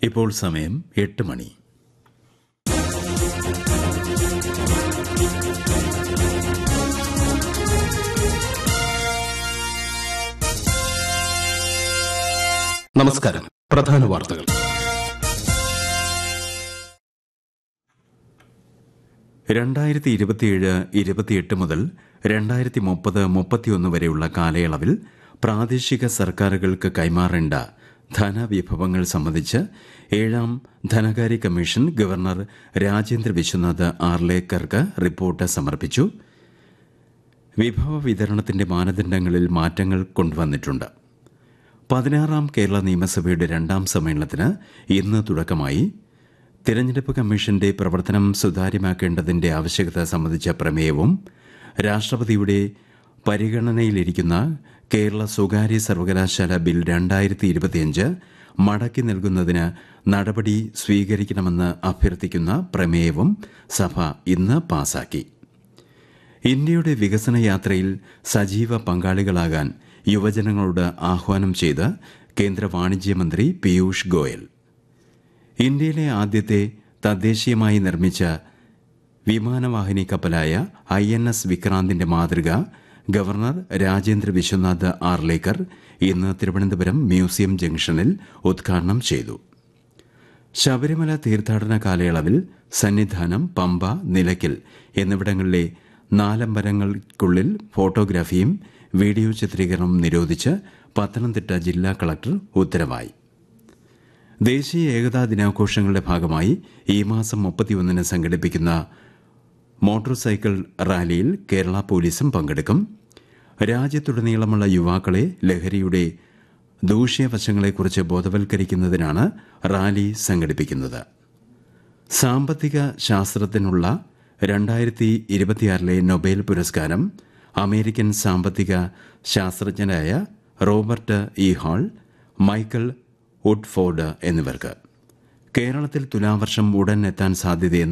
ഇപ്പോൾ സമയം 8 മണി. നമസ്കാരം. പ്രധാന വാർത്തകൾ. 2027-28 മുതൽ 2030-31 വരെയുള്ള കാലയളവിൽ പ്രാദേശിക സർക്കാരുകൾക്ക് കൈമാറേണ്ട ധനവിഭവങ്ങൾ സംബന്ധിച്ച് 7ാം ധനകാര്യ commission governor Rajendra Vishwanath ആർലേക്കർക്ക് report സമർപ്പിച്ചു. വിഭവ വിതരണത്തിന്റെ മാനദണ്ഡങ്ങളിൽ മാറ്റങ്ങൾ കൊണ്ടുവന്നിട്ടുണ്ട്. 16ാം കേരള നിയമസഭയുടെ 2ാം സമ്മേളനത്തിന് ഇന്ന് തുടക്കമായി. തിരഞ്ഞെടുപ്പ് കമ്മീഷന്റെ പ്രവർത്തനം സുതാര്യമാക്കേണ്ടതിന്റെ ആവശ്യകത സംബന്ധിച്ച പ്രമേയവും രാഷ്ട്രപതിയുടെ പരിഗണനയിലിരിക്കുന്ന കേരള സ്വകാര്യ സർവകലാശാല ബിൽ 2025 മടക്കി നൽകുന്നതിന് നടപടി സ്വീകരിക്കണമെന്ന് അഭ്യർത്ഥിക്കുന്ന പ്രമേയവും സഭ ഇന്ന് പാസാക്കി. ഇന്ത്യയുടെ വികസന യാത്രയിൽ സജീവ പങ്കാളികളാകാൻ യുവജനങ്ങളോട് ആഹ്വാനം ചെയ്ത് കേന്ദ്ര വാണിജ്യമന്ത്രി പീയൂഷ് ഗോയൽ. ഇന്ത്യയിലെ ആദ്യത്തെ തദ്ദേശീയമായി നിർമ്മിച്ച വിമാനവാഹിനി കപ്പലായ INS വിക്രാന്തിന്റെ മാതൃക ഗവർണർ രാജേന്ദ്ര വിശ്വനാഥ് ആർലേക്കർ ഇന്ന് തിരുവനന്തപുരം മ്യൂസിയം ജംഗ്ഷനിൽ ഉദ്ഘാടനം ചെയ്തു. ശബരിമല തീർത്ഥാടന കാലയളവിൽ സന്നിധാനം, പമ്പ, നിലയ്ക്കൽ എന്നിവിടങ്ങളിലെ 4 അമ്പലങ്ങൾക്കുള്ളിൽ ഫോട്ടോഗ്രാഫിയും വീഡിയോ ചിത്രീകരണവും നിരോധിച്ച് പത്തനംതിട്ട ജില്ലാ കളക്ടർ ഉത്തരവായി. ദേശീയ ഏകതാ ദിനാഘോഷങ്ങളുടെ ഭാഗമായി ഈ മാസം 31-ന് സംഘടിപ്പിക്കുന്ന മോട്ടോർ സൈക്കിൾ റാലിയിൽ കേരള പോലീസും പങ്കെടുക്കും. രാജ്യത്തുടനീളമുള്ള യുവാക്കളെ ലഹരിയുടെ ദൂഷ്യവശങ്ങളെക്കുറിച്ച് ബോധവൽക്കരിക്കുന്നതിനാണ് റാലി സംഘടിപ്പിക്കുന്നത്. സാമ്പത്തിക ശാസ്ത്രത്തിനുള്ള 2026 നൊബേൽ പുരസ്കാരം അമേരിക്കൻ സാമ്പത്തിക ശാസ്ത്രജ്ഞരായ Robert E hall, Michael Woodford എന്നിവർക്ക്. കേരളത്തിൽ തുലാവർഷം ഉടൻ എത്താൻ സാധ്യതയെന്ന്